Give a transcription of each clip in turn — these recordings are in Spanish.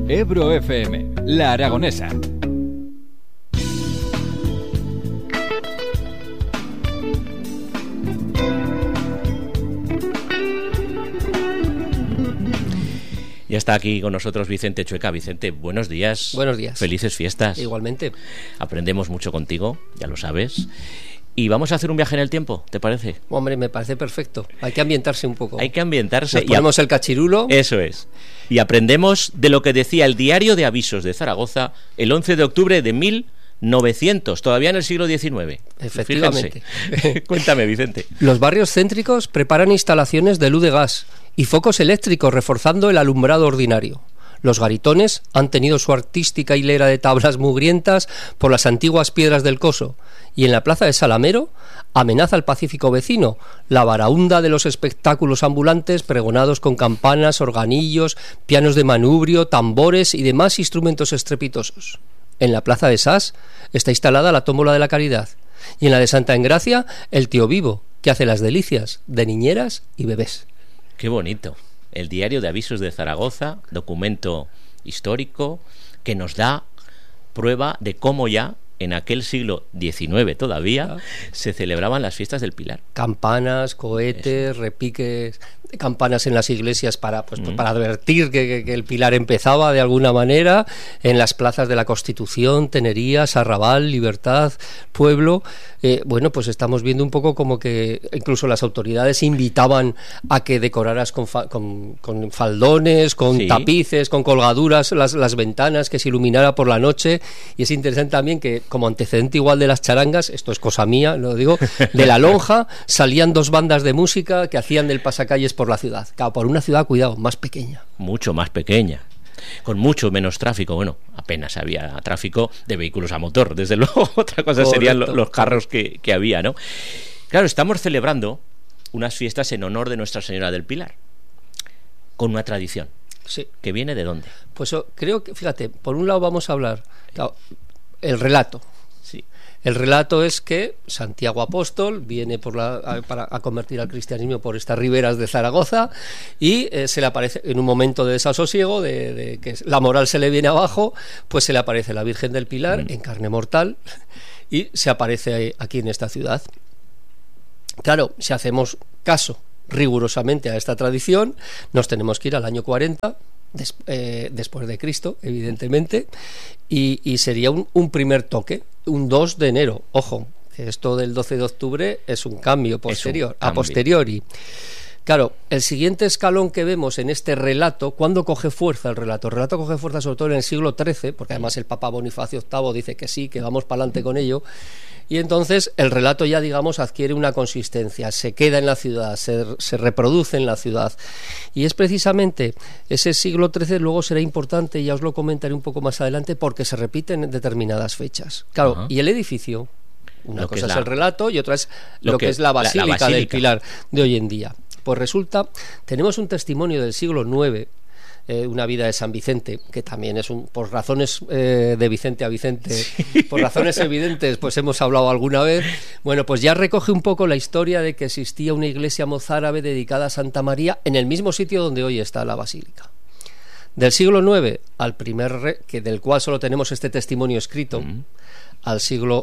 Ebro FM, La Aragonesa. Ya está aquí con nosotros Vicente Chueca. Vicente, buenos días. Buenos días. Felices fiestas. Igualmente. Aprendemos mucho contigo, ya lo sabes. Y vamos a hacer un viaje en el tiempo, ¿te parece? Hombre, me parece perfecto. Hay que ambientarse un poco. Hay que ambientarse. Nos ponemos el cachirulo. Eso es. Y aprendemos de lo que decía el Diario de Avisos de Zaragoza el 11 de octubre de 1900, todavía en el siglo XIX. Efectivamente. Cuéntame, Vicente. Los barrios céntricos preparan instalaciones de luz de gas y focos eléctricos reforzando el alumbrado ordinario. Los garitones han tenido su artística hilera de tablas mugrientas por las antiguas piedras del Coso, y en la plaza de Salamero amenaza al pacífico vecino la baraúnda de los espectáculos ambulantes pregonados con campanas, organillos, pianos de manubrio, tambores y demás instrumentos estrepitosos. En la plaza de Sas está instalada la tómbola de la Caridad, y en la de Santa Engracia el tío Vivo, que hace las delicias de niñeras y bebés. Qué bonito. El Diario de Avisos de Zaragoza, documento histórico que nos da prueba de cómo ya en aquel siglo XIX todavía se celebraban las fiestas del Pilar. Campanas, cohetes, repiques, campanas en las iglesias para advertir que el Pilar empezaba de alguna manera, en las plazas de la Constitución, Tenería, Sarrabal, Libertad, Pueblo. Bueno, pues estamos viendo un poco como que incluso las autoridades invitaban a que decoraras con faldones, con tapices, con colgaduras las ventanas, que se iluminara por la noche. Y es interesante también que, como antecedente igual de las charangas, esto es cosa mía, lo digo, de la lonja salían dos bandas de música que hacían del pasacalles por la ciudad. Claro, por una ciudad, cuidado, más pequeña. Mucho más pequeña, con mucho menos tráfico. Bueno, apenas había tráfico de vehículos a motor, desde luego. Otra cosa serían los carros que había, ¿no? Claro, estamos celebrando unas fiestas en honor de Nuestra Señora del Pilar, con una tradición. Sí. ¿Que viene de dónde? Pues creo que, fíjate, por un lado vamos a hablar, claro, el relato. Sí. El relato es que Santiago Apóstol viene para convertir al cristianismo por estas riberas de Zaragoza, y se le aparece en un momento de desasosiego, de que la moral se le viene abajo, pues se le aparece la Virgen del Pilar en carne mortal, y se aparece aquí en esta ciudad. Claro, si hacemos caso rigurosamente a esta tradición, nos tenemos que ir al año 40 después de Cristo, evidentemente, y sería un primer toque, un 2 de enero. Ojo, que esto del 12 de octubre es un cambio posterior, a posteriori. Claro, el siguiente escalón que vemos en este relato, ¿cuándo coge fuerza el relato? El relato coge fuerza sobre todo en el siglo XIII, porque además el Papa Bonifacio VIII dice que sí, que vamos para adelante con ello, y entonces el relato ya, digamos, adquiere una consistencia, se queda en la ciudad, se reproduce en la ciudad, y es precisamente ese siglo XIII luego será importante, ya os lo comentaré un poco más adelante, porque se repiten en determinadas fechas. Claro, y el edificio, una cosa es el relato y otra es lo que es la basílica del Pilar de hoy en día. Pues resulta, tenemos un testimonio del siglo IX, una vida de San Vicente, que también es por razones de Vicente a Vicente, por razones evidentes, pues hemos hablado alguna vez. Bueno, pues ya recoge un poco la historia de que existía una iglesia mozárabe dedicada a Santa María en el mismo sitio donde hoy está la basílica. Del siglo IX al primer del cual solo tenemos este testimonio escrito, al siglo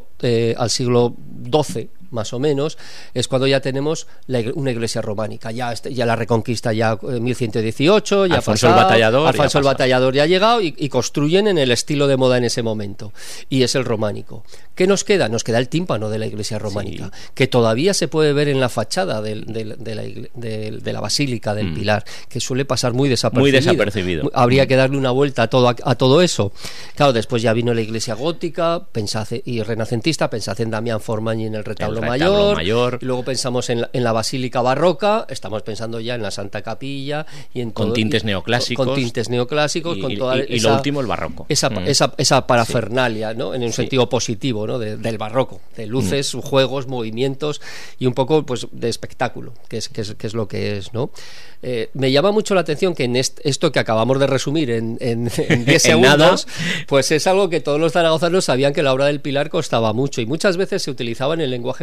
XII más o menos, es cuando ya tenemos una iglesia románica. Ya la reconquista ya 1118, ya Alfonso el Batallador ya ha llegado, y construyen en el estilo de moda en ese momento, y es el románico. ¿Qué nos queda? Nos queda el tímpano de la iglesia románica, que todavía se puede ver en la fachada de la basílica del Pilar, que suele pasar muy desapercibido. Habría que darle una vuelta a todo eso. Claro, después ya vino la iglesia gótica y renacentista, pensad en Damián Formañ y en el retablo mayor, y luego pensamos en la basílica barroca, estamos pensando ya en la Santa Capilla y en con tintes neoclásicos, y lo último el barroco, esa parafernalia, ¿no? En un sentido positivo, ¿no? del barroco, de luces, juegos, movimientos y un poco, pues, de espectáculo, que es lo que es, ¿no? Me llama mucho la atención que en esto que acabamos de resumir en 10 segundos, pues es algo que todos los zaragozanos sabían, que la obra del Pilar costaba mucho, y muchas veces se utilizaba en el lenguaje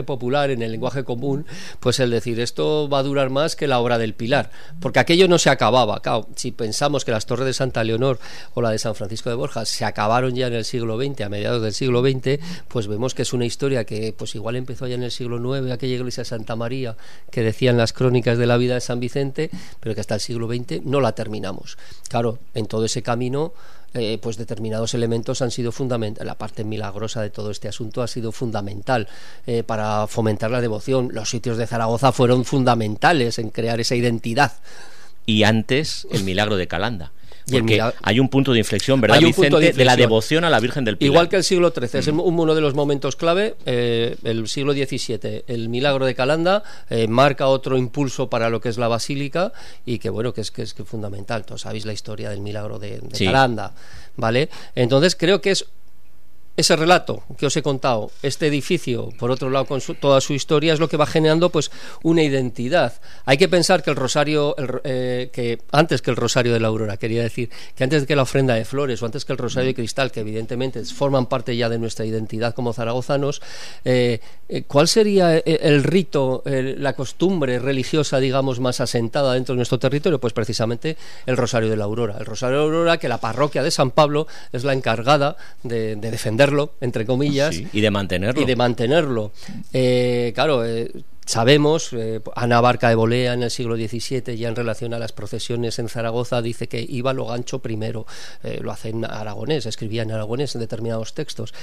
popular, en el lenguaje común, pues el decir esto va a durar más que la obra del Pilar, porque aquello no se acababa. Claro, si pensamos que las torres de Santa Leonor o la de San Francisco de Borja se acabaron ya en el siglo XX, a mediados del siglo XX, pues vemos que es una historia que pues igual empezó ya en el siglo IX, aquella iglesia de Santa María que decían las crónicas de la vida de San Vicente, pero que hasta el siglo XX no la terminamos. Claro, en todo ese camino pues determinados elementos han sido fundamentales. La parte milagrosa de todo este asunto ha sido fundamental para fomentar la devoción. Los sitios de Zaragoza fueron fundamentales en crear esa identidad. Y antes el milagro de Calanda. Porque hay un punto de inflexión, ¿verdad, Vicente? De la devoción a la Virgen del Pilar. Igual que el siglo XIII, es uno de los momentos clave. El siglo XVII, el milagro de Calanda, marca otro impulso para lo que es la basílica, y que bueno, que es fundamental. Todos sabéis la historia del milagro de Calanda, ¿vale? Entonces creo que es ese relato que os he contado, este edificio, por otro lado, con toda su historia, es lo que va generando pues una identidad. Hay que pensar que el rosario, que antes que el rosario de la Aurora, quería decir, que antes que la ofrenda de flores o antes que el rosario de cristal, que evidentemente forman parte ya de nuestra identidad como zaragozanos, ¿cuál sería el rito, la costumbre religiosa, digamos, más asentada dentro de nuestro territorio? Pues precisamente el rosario de la Aurora. El rosario de la Aurora, que la parroquia de San Pablo es la encargada de defender, entre comillas, y de mantenerlo. Claro, sabemos, Ana Barca de Bolea en el siglo XVII, ya en relación a las procesiones en Zaragoza, dice que iba lo gancho primero, lo hace en aragonés, escribía en aragonés en determinados textos,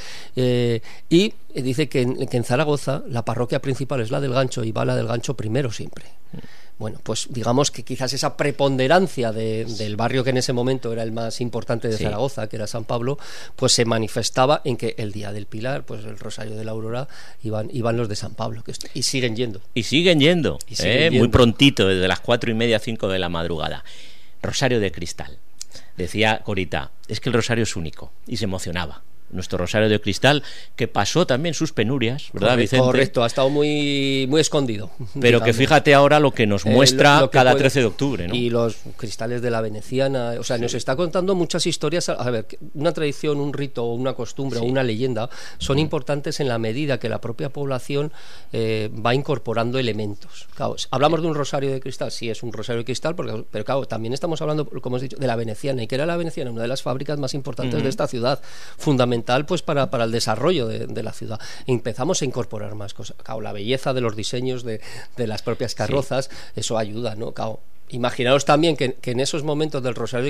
y dice que en Zaragoza la parroquia principal es la del gancho y va la del gancho primero siempre. Bueno, pues digamos que quizás esa preponderancia del barrio que en ese momento era el más importante de Zaragoza, que era San Pablo, pues se manifestaba en que el día del Pilar, pues el rosario de la Aurora, iban los de San Pablo, y siguen yendo. Y siguen yendo. Muy prontito, desde las 4:30, 5 de la madrugada. Rosario de cristal. Decía Corita, es que el rosario es único, y se emocionaba. Nuestro rosario de cristal, que pasó también sus penurias, ¿verdad, Vicente? Correcto, ha estado muy, muy escondido. Pero digamos, que fíjate ahora lo que nos muestra cada 13 de octubre, ¿no? Y los cristales de la Veneciana, o sea, nos está contando muchas historias. A ver, una tradición, un rito, una costumbre o una leyenda son importantes en la medida que la propia población va incorporando elementos. Claro, hablamos de un rosario de cristal, sí, es un rosario de cristal, pero claro, también estamos hablando, como has dicho, de la Veneciana, y que era la Veneciana una de las fábricas más importantes de esta ciudad, fundamental pues para el desarrollo de la ciudad. Empezamos a incorporar más cosas. Claro, la belleza de los diseños de las propias carrozas, eso ayuda, ¿no? Claro, imaginaos también que en esos momentos del rosario